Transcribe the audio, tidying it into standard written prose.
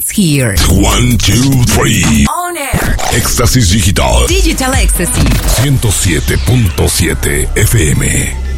here. 1, 2, 3. On air. Éxtasis Digital. Digital Ecstasy. 107.7 FM.